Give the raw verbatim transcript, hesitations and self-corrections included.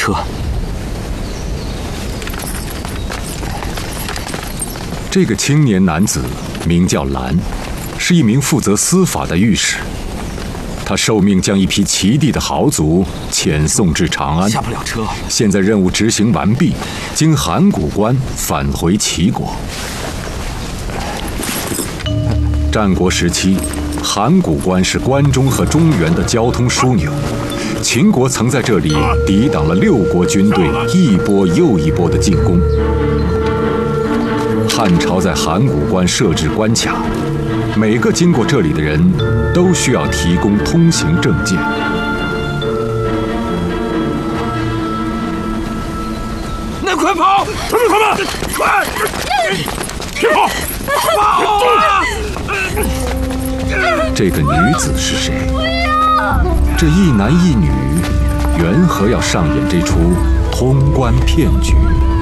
车。 这个青年男子名叫兰，是一名负责司法的御史。他受命将一批齐地的豪族遣送至长安， 下不了车。 现在任务执行完毕，经函谷关返回齐国。战国时期，函谷关是关中和中原的交通枢纽。秦国曾在这里抵挡了六国军队一波又一波的进攻。汉朝在函谷关设置关卡，每个经过这里的人都需要提供通行证件。 那快跑！同志们，快！别跑！跑啊！ 这个女子是谁？这一男一女，缘何要上演这出通关骗局？